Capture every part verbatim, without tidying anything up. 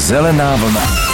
Zelená vlna.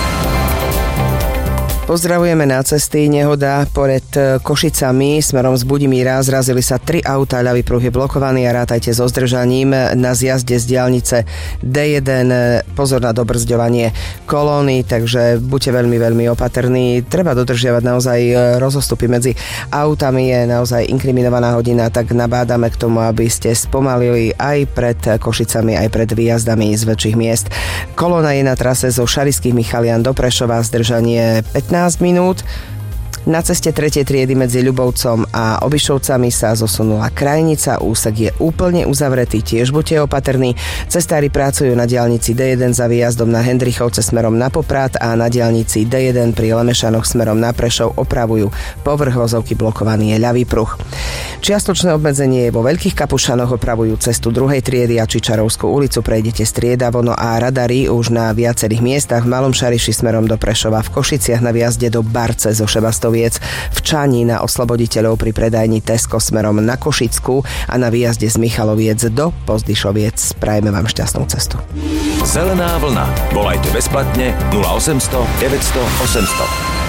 Pozdravujeme na cesty. Nehoda pred Košicami smerom z Budimíra. Zrazili sa tri autá, ľavý pruh je blokovaný a rátajte so zdržaním na zjazde z diaľnice dé jeden. Pozor na dobrzďovanie kolóny, takže buďte veľmi, veľmi opatrní. Treba dodržiavať naozaj rozostupy medzi autami. Je naozaj inkriminovaná hodina, tak nabádame k tomu, aby ste spomalili aj pred Košicami, aj pred výjazdami z väčších miest. Kolóna je na trase zo Šarišských Michalian do Prešova, zdržanie pätnásť minút. Na ceste tretej triedy medzi Ľubovcom a Obišovcami sa zosunula krajnica, úsek je úplne uzavretý, tiež buďte opatrní. Cestári pracujú na diaľnici dé jeden za výjazdom na Hendrichovce smerom na Poprad a na diaľnici dé jeden pri Lemešanoch smerom na Prešov opravujú povrch vozovky, blokovaný je ľavý pruh. Čiastočné obmedzenie je vo Veľkých Kapušanoch, opravujú cestu druhej triedy a Čičarovskú ulicu prejdete striedavo, no a radary už na viacerých miestach v Malom Šariši smerom do Prešova, v Košiciach na výjazde do Barce zo Šebastov, v Čani na Osloboditeľov pri predajni Tesco smerom na Košickú a na výjazde z Michaloviec do Pozdyšoviec. Prajeme vám šťastnú cestu. Zelená vlna. Volajte bezplatne nula osemsto deväťsto osemsto.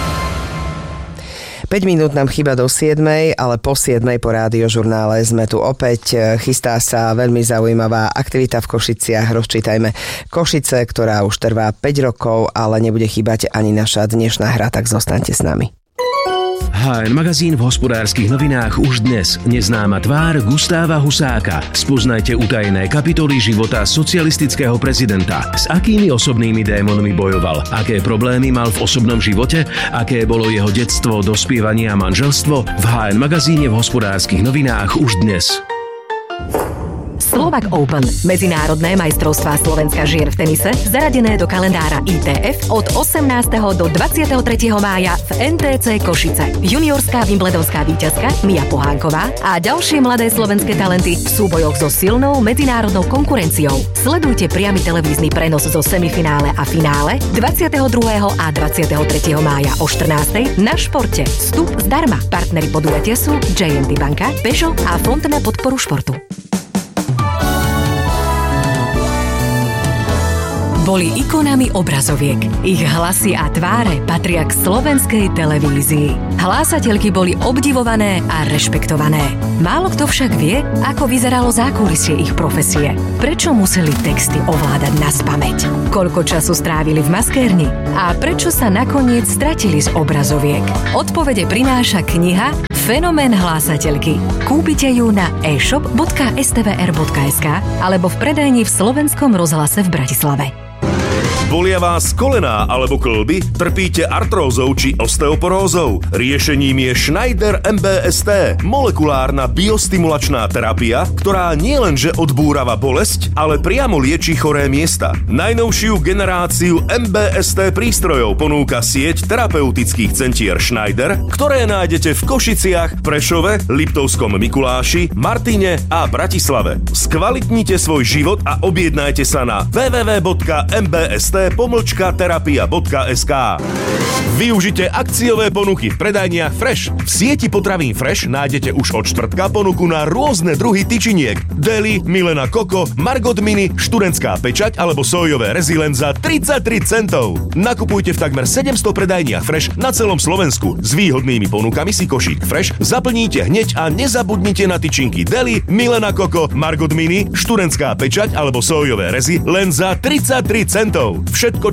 päť minút nám chýba do siedmej, ale po siedmej po rádiožurnále sme tu opäť. Chystá sa veľmi zaujímavá aktivita v Košiciach. Rozčítajme Košice, ktorá už trvá päť rokov, ale nebude chýbať ani naša dnešná hra, tak zostaňte s nami. há en magazín v Hospodárskych novinách už dnes. Neznáma tvár Gustáva Husáka. Spoznajte utajené kapitoly života socialistického prezidenta. S akými osobnými démonmi bojoval? Aké problémy mal v osobnom živote? Aké bolo jeho detstvo, dospievanie a manželstvo? V há en magazíne v Hospodárskych novinách už dnes. Slovak Open. Medzinárodné majstrovstvá Slovenska žien v tenise zaradené do kalendára í té ef od osemnásteho do dvadsiateho tretieho mája v en té cé Košice. Juniorská wimbledonská víťazka Mia Pohánková a ďalšie mladé slovenské talenty v súbojoch so silnou medzinárodnou konkurenciou. Sledujte priamy televízny prenos zo semifinále a finále dvadsiateho druhého a dvadsiateho tretieho mája o štrnástej na Športe. Vstup zdarma. Partneri podujatia sú jé en té banka, Peugeot a Fond na podporu športu. Boli ikonami obrazoviek. Ich hlasy a tváre patria k slovenskej televízii. Hlásateľky boli obdivované a rešpektované. Málo kto však vie, ako vyzeralo zákulisie ich profesie. Prečo museli texty ovládať naspamäť? Koľko času strávili v maskérni? A prečo sa nakoniec stratili z obrazoviek? Odpovede prináša kniha Fenomén hlásateľky. Kúpite ju na e-shop bodka es té vé er bodka es ká alebo v predajni v Slovenskom rozhlase v Bratislave. Bolia vás kolená alebo kĺby? Trpíte artrózou či osteoporózou? Riešením je Schneider em bé es té, molekulárna biostimulačná terapia, ktorá nielenže odbúrava bolesť, ale priamo lieči choré miesta. Najnovšiu generáciu em bé es té prístrojov ponúka sieť terapeutických centier Schneider, ktoré nájdete v Košiciach, Prešove, Liptovskom Mikuláši, Martine a Bratislave. Skvalitnite svoj život a objednajte sa na w w w bodka em bé es té pomlčka terapia bodka es ká. Využite akciové ponuky v predajniach Fresh. V sieti potravín Fresh nájdete už od štvrtka ponuku na rôzne druhy tyčiniek. Deli, Milena Koko, Margot Mini, študentská pečať alebo sojové rezy len za tridsaťtri centov. Nakupujte v takmer sedemsto predajniach Fresh na celom Slovensku. S výhodnými ponukami si košík Fresh zaplníte hneď a nezabudnite na tyčinky Deli, Milena Koko, Margot Mini, študentská pečať alebo sojové rezy len za tridsaťtri centov. Všetko,